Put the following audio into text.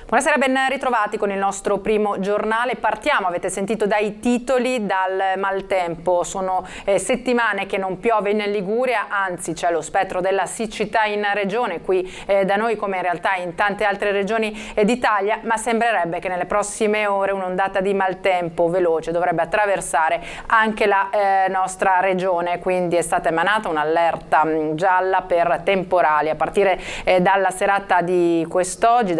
Buonasera, ben ritrovati con il nostro primo giornale. Partiamo, avete sentito dai titoli, dal maltempo. Sono settimane che non piove in Liguria, anzi c'è lo spettro della siccità in regione, qui da noi come in realtà in tante altre regioni d'Italia, ma sembrerebbe che nelle prossime ore un'ondata di maltempo veloce dovrebbe attraversare anche la nostra regione, quindi è stata emanata un'allerta gialla per temporali a partire dalla serata di quest'oggi,